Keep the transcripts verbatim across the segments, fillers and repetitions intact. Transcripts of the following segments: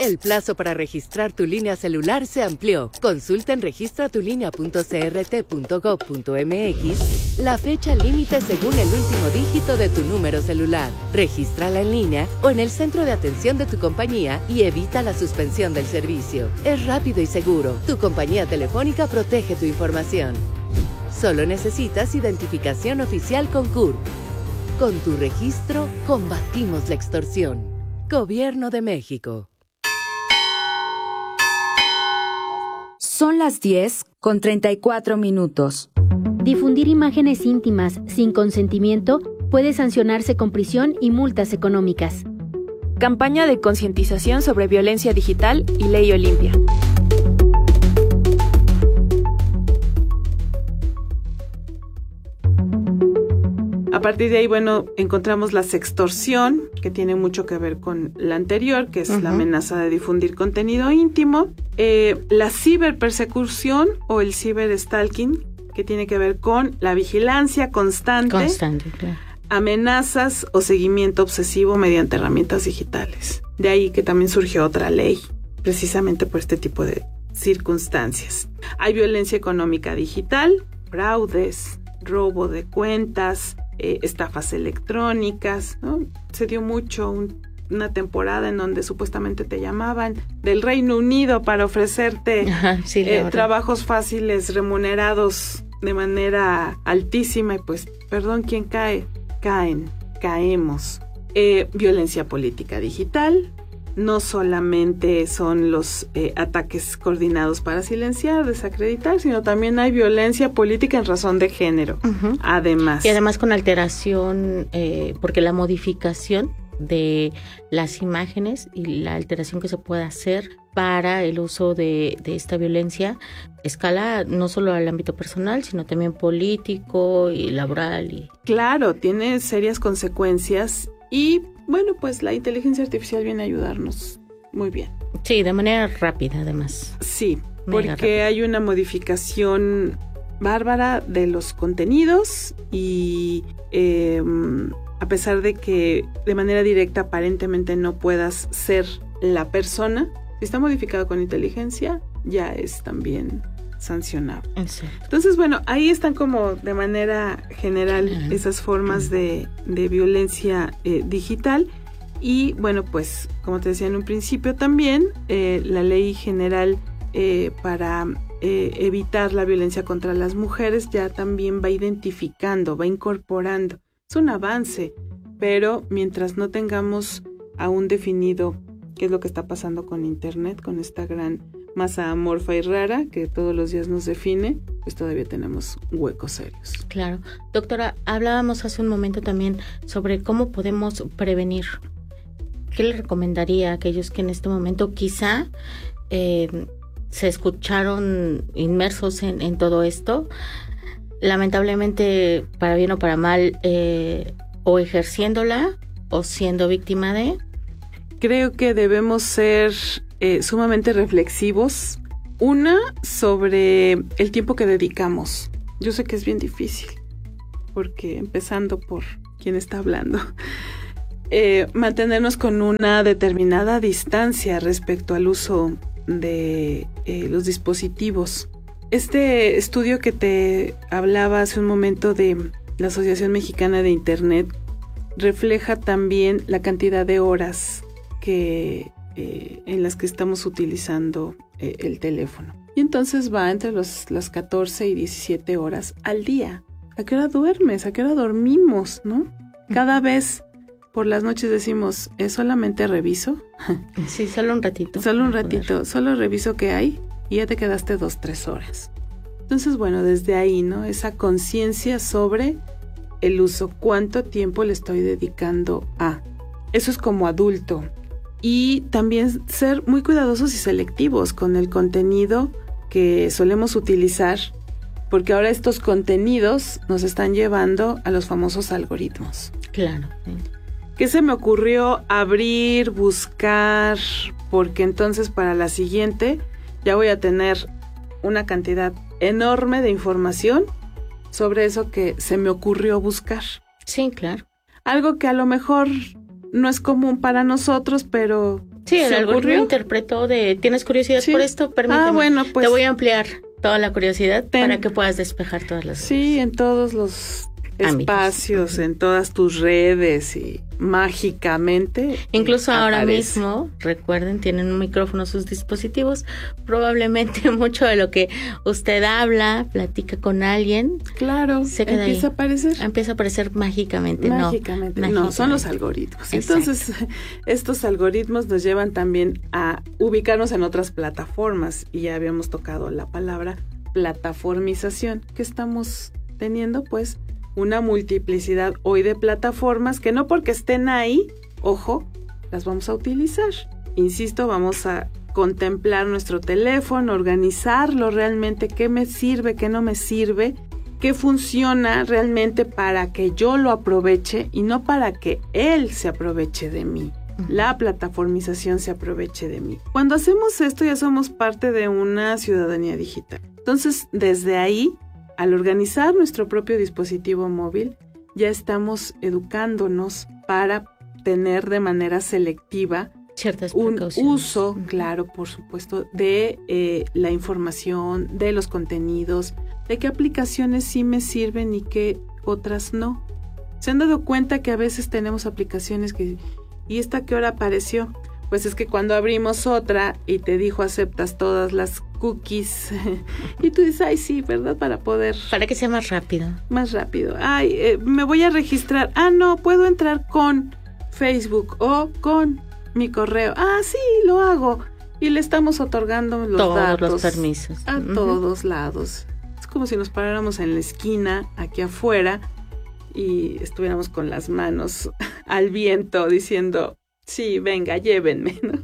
El plazo para registrar tu línea celular se amplió. Consulta en registra tu línea punto c r t punto gov punto m x la fecha límite según el último dígito de tu número celular. Regístrala en línea o en el centro de atención de tu compañía y evita la suspensión del servicio. Es rápido y seguro. Tu compañía telefónica protege tu información. Solo necesitas identificación oficial con C U R P. Con tu registro, combatimos la extorsión. Gobierno de México. Son las diez con treinta y cuatro minutos. Difundir imágenes íntimas sin consentimiento puede sancionarse con prisión y multas económicas. Campaña de concientización sobre violencia digital y Ley Olimpia. A partir de ahí, bueno, encontramos la sextorsión, que tiene mucho que ver con la anterior, que es uh-huh. la amenaza de difundir contenido íntimo. Eh, la ciberpersecución o el ciberstalking, que tiene que ver con la vigilancia constante, constante claro. amenazas o seguimiento obsesivo mediante herramientas digitales. De ahí que también surgió otra ley, precisamente por este tipo de circunstancias. Hay violencia económica digital, fraudes, robo de cuentas, eh, estafas electrónicas, ¿no? Se dio mucho un, una temporada en donde supuestamente te llamaban del Reino Unido para ofrecerte Ajá, sí, eh, trabajos fáciles, remunerados de manera altísima y pues, perdón, ¿quién cae? Caen, caemos. Eh, violencia política digital. No solamente son los eh, ataques coordinados para silenciar, desacreditar, sino también hay violencia política en razón de género, uh-huh. además. Y además con alteración, eh, porque la modificación de las imágenes y la alteración que se puede hacer para el uso de, de esta violencia escala no solo al ámbito personal, sino también político y laboral. Y... Claro, tiene serias consecuencias y... Bueno, pues la inteligencia artificial viene a ayudarnos muy bien. Sí, de manera rápida además. Sí, porque rápida. Hay una modificación bárbara de los contenidos y eh, a pesar de que de manera directa aparentemente no puedas ser la persona, si está modificado con inteligencia ya es también sancionable. Exacto. Entonces, bueno, ahí están como de manera general uh-huh. esas formas de, de violencia eh, digital y bueno, pues como te decía en un principio también, eh, la ley general eh, para eh, evitar la violencia contra las mujeres ya también va identificando, va incorporando. Es un avance, pero mientras no tengamos aún definido qué es lo que está pasando con Internet, con esta gran masa amorfa y rara que todos los días nos define, pues todavía tenemos huecos serios. Claro. Doctora, hablábamos hace un momento también sobre cómo podemos prevenir. ¿Qué le recomendaría a aquellos que en este momento quizá eh, se escucharon inmersos en, en todo esto? Lamentablemente, para bien o para mal, eh, o ejerciéndola o siendo víctima de... Creo que debemos ser eh, sumamente reflexivos. Una, sobre el tiempo que dedicamos. Yo sé que es bien difícil, porque empezando por quien está hablando, eh, mantenernos con una determinada distancia respecto al uso de eh, los dispositivos. Este estudio que te hablaba hace un momento de la Asociación Mexicana de Internet refleja también la cantidad de horas que eh, en las que estamos utilizando eh, el teléfono. Y entonces va entre los, las catorce y diecisiete horas al día. ¿A qué hora duermes? ¿A qué hora dormimos? ¿No? Cada vez por las noches decimos, ¿es solamente reviso? Sí, solo un ratito. Solo un ratito, solo reviso qué hay y ya te quedaste dos, tres horas. Entonces, bueno, desde ahí, ¿no? Esa conciencia sobre el uso, cuánto tiempo le estoy dedicando a. Eso es como adulto. Y también ser muy cuidadosos y selectivos con el contenido que solemos utilizar, porque ahora estos contenidos nos están llevando a los famosos algoritmos. Claro. Sí. ¿Qué se me ocurrió? Abrir, buscar, porque entonces para la siguiente ya voy a tener una cantidad enorme de información sobre eso que se me ocurrió buscar. Sí, claro. Algo que a lo mejor no es común para nosotros, pero Sí, el ¿Se algoritmo ocurrió? interpretó de, ¿tienes curiosidad Sí. por esto? Permíteme. Ah, bueno, pues. Te voy a ampliar toda la curiosidad Ten- para que puedas despejar todas las Sí, en todos los Ámbitos. espacios, en todas tus redes y mágicamente. Incluso eh, ahora aparece. mismo, recuerden, tienen un micrófono sus dispositivos. Probablemente mucho de lo que usted habla, platica con alguien, Claro, se queda empieza ahí. a aparecer. empieza a aparecer mágicamente. Mágicamente. No, No, son los mágicamente. algoritmos. Exacto. Entonces, estos algoritmos nos llevan también a ubicarnos en otras plataformas. Y ya habíamos tocado la palabra plataformización, que estamos teniendo, pues, una multiplicidad hoy de plataformas que no porque estén ahí, ojo, las vamos a utilizar. Insisto, vamos a contemplar nuestro teléfono, organizarlo realmente, qué me sirve, qué no me sirve, qué funciona realmente para que yo lo aproveche y no para que él se aproveche de mí. La plataformización se aproveche de mí. Cuando hacemos esto ya somos parte de una ciudadanía digital. Entonces, desde ahí, al organizar nuestro propio dispositivo móvil, ya estamos educándonos para tener de manera selectiva Ciertas un precauciones. uso, Ujú. claro, por supuesto, de eh, la información, de los contenidos, de qué aplicaciones sí me sirven y qué otras no. ¿Se han dado cuenta que a veces tenemos aplicaciones que... ¿Y esta qué hora apareció? Pues es que cuando abrimos otra y te dijo aceptas todas las cookies y tú dices, ay sí, ¿verdad? Para poder... Para que sea más rápido. Más rápido. Ay, eh, me voy a registrar. Ah, no, puedo entrar con Facebook o con mi correo. Ah, sí, lo hago. Y le estamos otorgando los Todos datos los permisos. a Ujú. todos lados. Es como si nos paráramos en la esquina, aquí afuera, y estuviéramos con las manos al viento diciendo, sí, venga, llévenme, ¿no?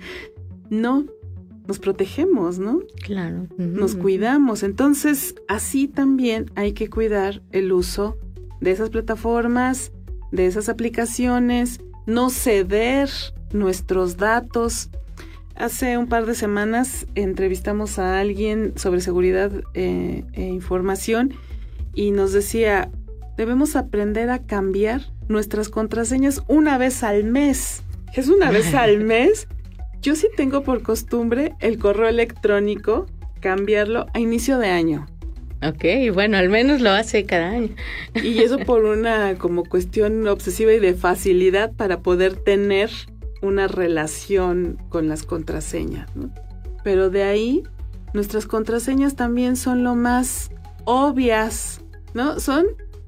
No, nos protegemos, ¿no? Claro. Ujú. Nos cuidamos. Entonces, así también hay que cuidar el uso de esas plataformas, de esas aplicaciones, no ceder nuestros datos. Hace un par de semanas entrevistamos a alguien sobre seguridad eh, e información y nos decía, debemos aprender a cambiar nuestras contraseñas una vez al mes. ¿Es una vez al mes? Yo sí tengo por costumbre el correo electrónico cambiarlo a inicio de año. Ok, bueno, al menos lo hace cada año. Y eso por una como cuestión obsesiva y de facilidad para poder tener una relación con las contraseñas, ¿no? Pero de ahí, nuestras contraseñas también son lo más obvias, ¿no? Son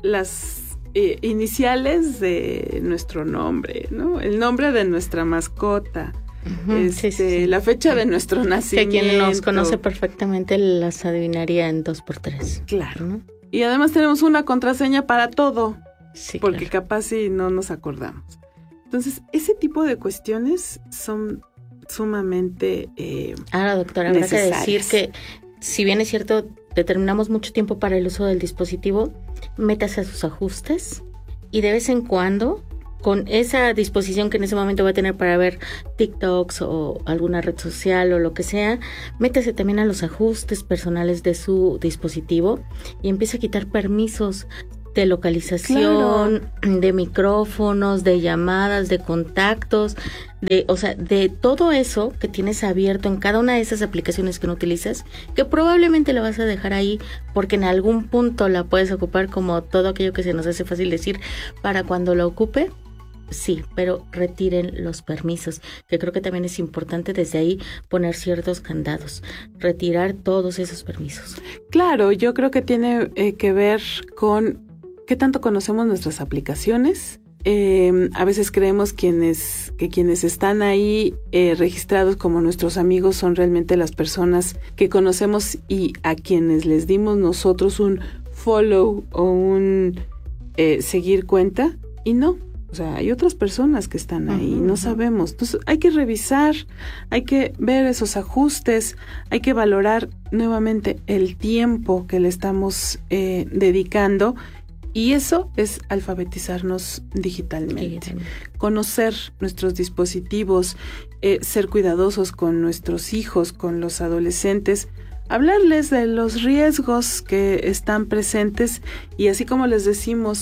las eh, iniciales de nuestro nombre, ¿no? El nombre de nuestra mascota, Ujú, este, sí, sí, sí. la fecha de nuestro Que nacimiento. quien nos conoce perfectamente las adivinaría en dos por tres. Claro. ¿No? Y además tenemos una contraseña para todo, Sí, porque claro. capaz si no nos acordamos. Entonces, ese tipo de cuestiones son sumamente... Eh, Ahora, doctora, habrá que necesarias. decir que, si bien es cierto, determinamos mucho tiempo para el uso del dispositivo, métase a sus ajustes y de vez en cuando, con esa disposición que en ese momento va a tener para ver TikToks o alguna red social o lo que sea, métase también a los ajustes personales de su dispositivo y empiece a quitar permisos de localización, de micrófonos, de llamadas, de contactos, de, o sea, de todo eso que tienes abierto en cada una de esas aplicaciones que no utilizas, que probablemente la vas a dejar ahí porque en algún punto la puedes ocupar, como todo aquello que se nos hace fácil decir, para cuando la ocupe. Sí, pero retiren los permisos, que creo que también es importante desde ahí poner ciertos candados, retirar todos esos permisos. Claro, yo creo que tiene eh, que ver con qué tanto conocemos nuestras aplicaciones. Eh, a veces creemos quienes, que quienes están ahí eh, registrados como nuestros amigos son realmente las personas que conocemos y a quienes les dimos nosotros un follow o un eh, seguir cuenta, y no. O sea, hay otras personas que están ahí, uh-huh, no uh-huh. sabemos. Entonces hay que revisar, hay que ver esos ajustes, hay que valorar nuevamente el tiempo que le estamos eh, dedicando. Y eso es alfabetizarnos digitalmente, digitalmente. Conocer nuestros dispositivos, eh, ser cuidadosos con nuestros hijos, con los adolescentes, hablarles de los riesgos que están presentes y así como les decimos,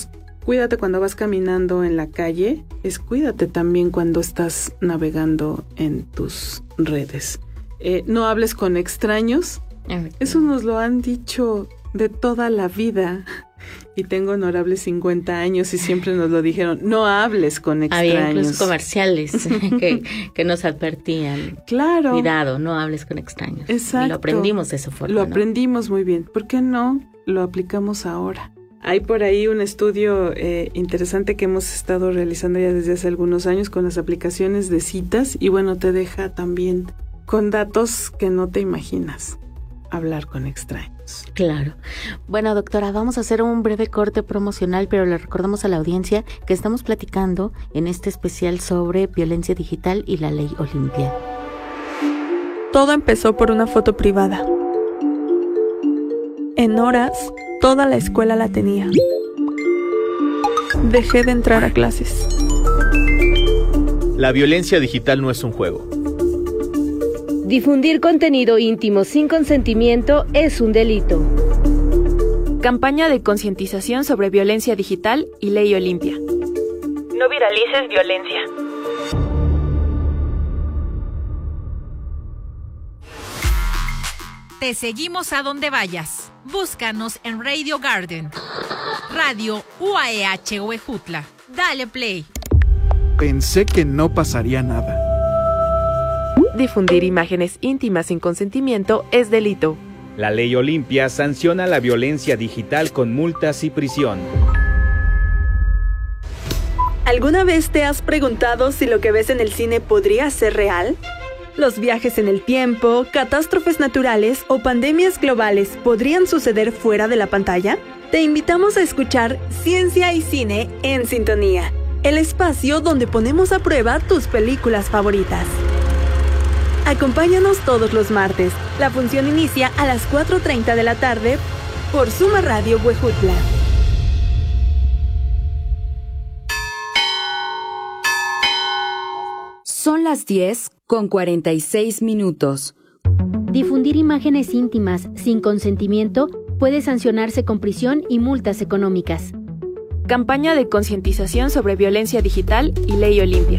cuídate cuando vas caminando en la calle, es cuídate también cuando estás navegando en tus redes. Eh, no hables con extraños. Eso nos lo han dicho de toda la vida. Y tengo honorables cincuenta años y siempre nos lo dijeron, no hables con extraños. Había incluso comerciales que, que nos advertían. Claro. Cuidado, no hables con extraños. Exacto. Y lo aprendimos de esa forma. Lo ¿no? aprendimos muy bien. ¿Por qué no lo aplicamos ahora? Hay por ahí un estudio eh, interesante que hemos estado realizando ya desde hace algunos años con las aplicaciones de citas y bueno, te deja también con datos que no te imaginas hablar con extraños. Claro. Bueno, doctora, vamos a hacer un breve corte promocional, pero le recordamos a la audiencia que estamos platicando en este especial sobre violencia digital y la ley Olimpia. Todo empezó por una foto privada. En horas, toda la escuela la tenía. Dejé de entrar a clases. La violencia digital no es un juego. Difundir contenido íntimo sin consentimiento es un delito. Campaña de concientización sobre violencia digital y ley Olimpia. No viralices violencia. Te seguimos a donde vayas. Búscanos en Radio Garden, Radio U A E H Huejutla. Dale play. Pensé que no pasaría nada. Difundir imágenes íntimas sin consentimiento es delito. La ley Olimpia sanciona la violencia digital con multas y prisión. ¿Alguna vez te has preguntado si lo que ves en el cine podría ser real? ¿Los viajes en el tiempo, catástrofes naturales o pandemias globales podrían suceder fuera de la pantalla? Te invitamos a escuchar Ciencia y Cine en Sintonía, el espacio donde ponemos a prueba tus películas favoritas. Acompáñanos todos los martes. La función inicia a las cuatro treinta de la tarde por Suma Radio Huejutla. Son las diez con cuarenta y seis minutos. Difundir imágenes íntimas sin consentimiento puede sancionarse con prisión y multas económicas. Campaña de concientización sobre violencia digital y ley Olimpia.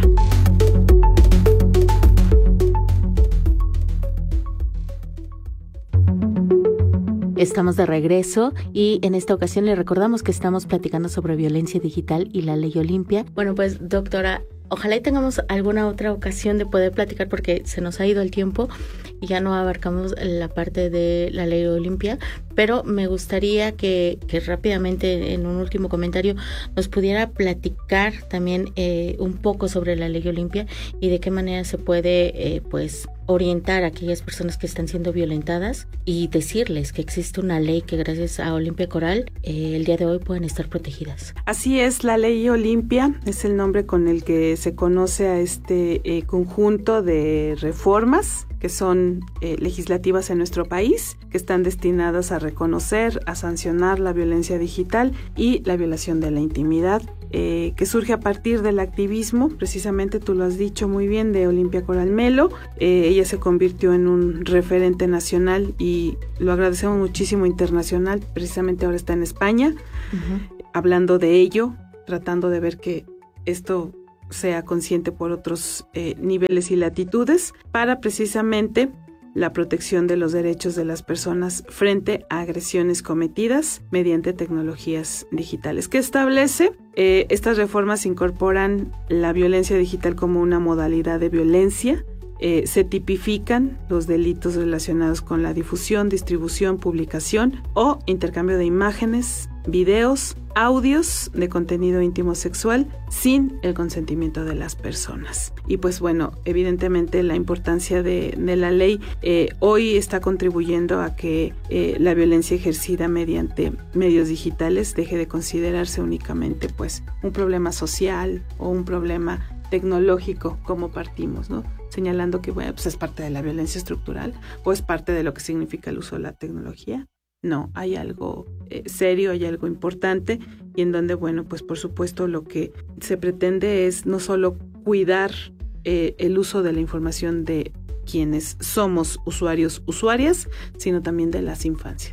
Estamos de regreso y en esta ocasión le recordamos que estamos platicando sobre violencia digital y la ley Olimpia. Bueno, pues doctora, ojalá y tengamos alguna otra ocasión de poder platicar porque se nos ha ido el tiempo y ya no abarcamos la parte de la ley Olimpia, pero me gustaría que, que rápidamente en un último comentario nos pudiera platicar también eh, un poco sobre la ley Olimpia y de qué manera se puede eh, pues orientar a aquellas personas que están siendo violentadas y decirles que existe una ley que gracias a Olimpia Coral eh, el día de hoy pueden estar protegidas. Así es, la ley Olimpia es el nombre con el que se conoce a este eh, conjunto de reformas que son eh, legislativas en nuestro país, que están destinadas a reconocer, a sancionar la violencia digital y la violación de la intimidad, eh, que surge a partir del activismo, precisamente tú lo has dicho muy bien, de Olimpia Coral Melo. Eh, ella se convirtió en un referente nacional y lo agradecemos muchísimo internacional, precisamente ahora está en España, uh-huh. hablando de ello, tratando de ver que esto sea consciente por otros eh, niveles y latitudes para precisamente la protección de los derechos de las personas frente a agresiones cometidas mediante tecnologías digitales. ¿Qué establece? Eh, estas reformas incorporan la violencia digital como una modalidad de violencia. Eh, se tipifican los delitos relacionados con la difusión, distribución, publicación o intercambio de imágenes, videos, audios de contenido íntimo sexual sin el consentimiento de las personas. Y pues bueno, evidentemente la importancia de, de la ley eh, hoy está contribuyendo a que eh, la violencia ejercida mediante medios digitales deje de considerarse únicamente pues un problema social o un problema tecnológico como partimos, ¿no? Señalando que bueno, pues es parte de la violencia estructural o es parte de lo que significa el uso de la tecnología. No, hay algo eh, serio, hay algo importante y en donde, bueno, pues por supuesto lo que se pretende es no solo cuidar eh, el uso de la información de quienes somos usuarios, usuarias, sino también de las infancias.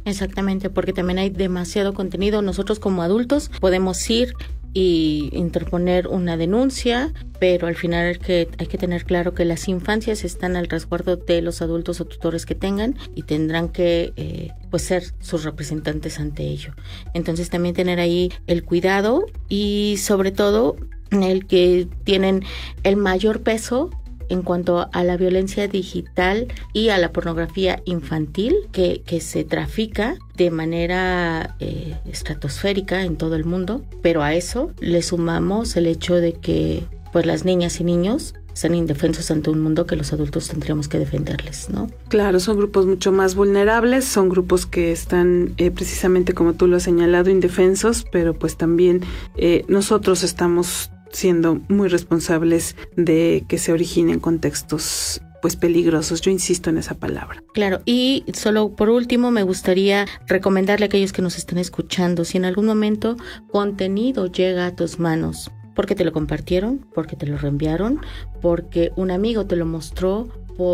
Exactamente, porque también hay demasiado contenido. Nosotros como adultos podemos ir y interponer una denuncia, pero al final hay que, hay que tener claro que las infancias están al resguardo de los adultos o tutores que tengan y tendrán que eh, pues ser sus representantes ante ello. Entonces también tener ahí el cuidado y sobre todo el que tienen el mayor peso en cuanto a la violencia digital y a la pornografía infantil que, que se trafica de manera eh, estratosférica en todo el mundo, pero a eso le sumamos el hecho de que pues las niñas y niños están indefensos ante un mundo que los adultos tendríamos que defenderles, ¿no? Claro, son grupos mucho más vulnerables, son grupos que están eh, precisamente como tú lo has señalado, indefensos, pero pues también eh, nosotros estamos siendo muy responsables de que se originen contextos pues peligrosos. Yo insisto en esa palabra. Claro, y solo por último me gustaría recomendarle a aquellos que nos están escuchando, si en algún momento contenido llega a tus manos, porque te lo compartieron, porque te lo reenviaron, porque un amigo te lo mostró,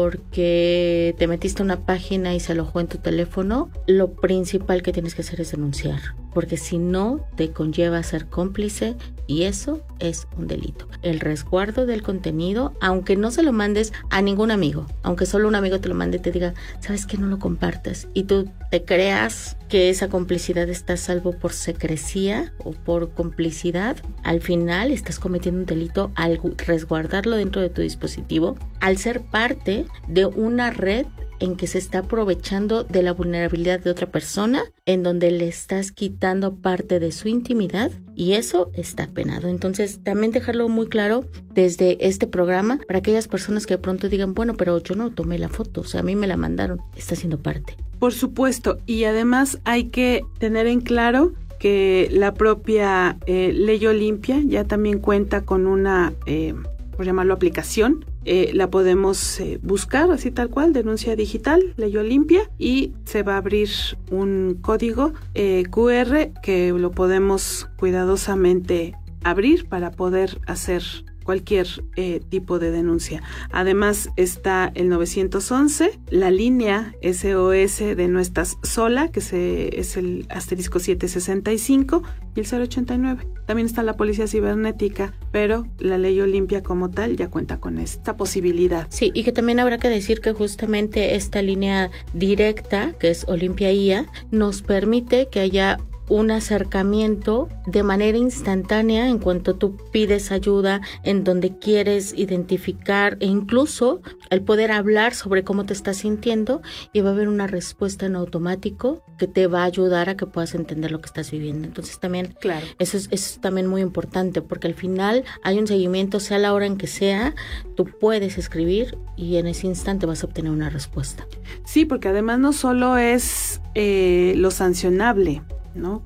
porque te metiste a una página y se alojó en tu teléfono, lo principal que tienes que hacer es denunciar, porque si no te conlleva a ser cómplice y eso es un delito. El resguardo del contenido, aunque no se lo mandes a ningún amigo, aunque solo un amigo te lo mande y te diga, ¿sabes qué? No lo compartas, y tú te creas que esa complicidad está a salvo por secrecía o por complicidad, al final estás cometiendo un delito al resguardarlo dentro de tu dispositivo, al ser parte de una red en que se está aprovechando de la vulnerabilidad de otra persona, en donde le estás quitando parte de su intimidad, y eso está penado. Entonces, también dejarlo muy claro desde este programa para aquellas personas que de pronto digan, bueno, pero yo no tomé la foto, o sea, a mí me la mandaron, está siendo parte. Por supuesto, y además hay que tener en claro que la propia eh, Ley Olimpia ya también cuenta con una, eh, por llamarlo aplicación, Eh, la podemos eh, buscar así tal cual, denuncia digital, Ley Olimpia, y se va a abrir un código eh, Q R que lo podemos cuidadosamente abrir para poder hacer cualquier eh, tipo de denuncia. Además está el nueve once, la línea S O S de No Estás Sola, que se, es el asterisco siete sesenta y cinco, y el cero ochenta y nueve. También está la Policía Cibernética, pero la Ley Olimpia como tal ya cuenta con esta posibilidad. Sí, y que también habrá que decir que justamente esta línea directa, que es Olimpia I A, nos permite que haya un acercamiento de manera instantánea en cuanto tú pides ayuda, en donde quieres identificar, e incluso el poder hablar sobre cómo te estás sintiendo, y va a haber una respuesta en automático que te va a ayudar a que puedas entender lo que estás viviendo. Entonces también, claro, eso es, eso es también muy importante, porque al final hay un seguimiento, sea la hora en que sea, tú puedes escribir y en ese instante vas a obtener una respuesta. Sí, porque además no solo es eh, lo sancionable, ¿no?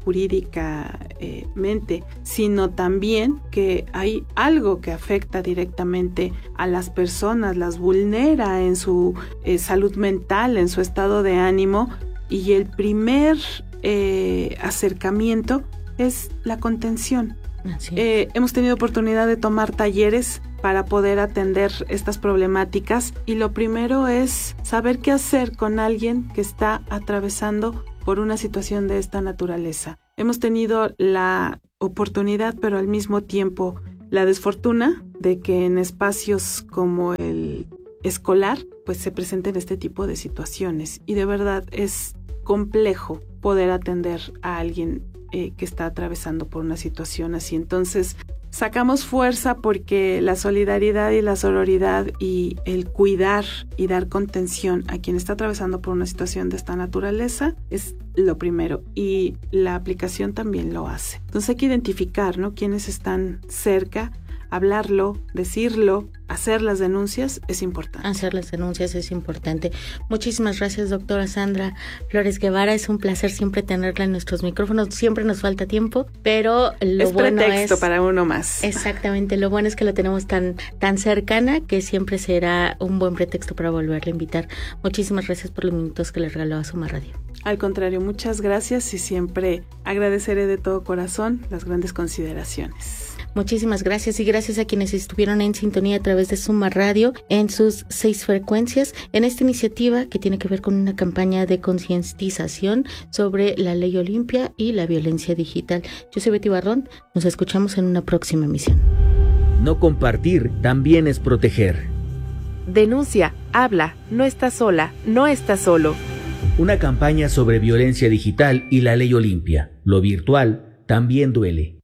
jurídicamente, eh, sino también que hay algo que afecta directamente a las personas, las vulnera en su eh, salud mental, en su estado de ánimo, y el primer eh, acercamiento es la contención. Eh, hemos tenido oportunidad de tomar talleres para poder atender estas problemáticas, y lo primero es saber qué hacer con alguien que está atravesando por una situación de esta naturaleza. Hemos tenido la oportunidad, pero al mismo tiempo la desfortuna de que en espacios como el escolar pues se presenten este tipo de situaciones, y de verdad es complejo poder atender a alguien eh, que está atravesando por una situación así. Entonces sacamos fuerza porque la solidaridad y la sororidad y el cuidar y dar contención a quien está atravesando por una situación de esta naturaleza es lo primero, y la aplicación también lo hace. Entonces hay que identificar, ¿no?, quiénes están cerca, hablarlo, decirlo, hacer las denuncias es importante. Hacer las denuncias es importante. Muchísimas gracias, doctora Sandra Flores Guevara. Es un placer siempre tenerla en nuestros micrófonos. Siempre nos falta tiempo, pero lo es bueno pretexto es, para uno más. Exactamente. Lo bueno es que lo tenemos tan, tan cercana que siempre será un buen pretexto para volverla a invitar. Muchísimas gracias por los minutos que le regaló a Suma Radio. Al contrario, muchas gracias, y siempre agradeceré de todo corazón las grandes consideraciones. Muchísimas gracias y gracias a quienes estuvieron en sintonía a través de Suma Radio en sus seis frecuencias en esta iniciativa que tiene que ver con una campaña de concientización sobre la Ley Olimpia y la violencia digital. Yo soy Betty Barrón, nos escuchamos en una próxima emisión. No compartir también es proteger. Denuncia, habla, no estás sola, no estás solo. Una campaña sobre violencia digital y la Ley Olimpia. Lo virtual también duele.